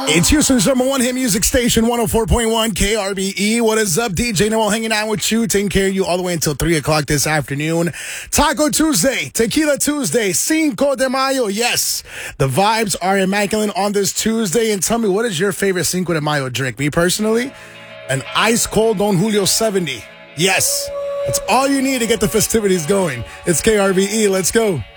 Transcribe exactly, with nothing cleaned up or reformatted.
It's Houston's number one hit music station, one oh four point one K R B E. What is up? D J Noel hanging out with you, taking care of you all the way until three o'clock this afternoon. Taco Tuesday, Tequila Tuesday, Cinco de Mayo. Yes, the vibes are immaculate on this Tuesday. And tell me, what is your favorite Cinco de Mayo drink? Me personally, an ice cold Don Julio seventy. Yes, that's all you need to get the festivities going. It's K R B E. Let's go.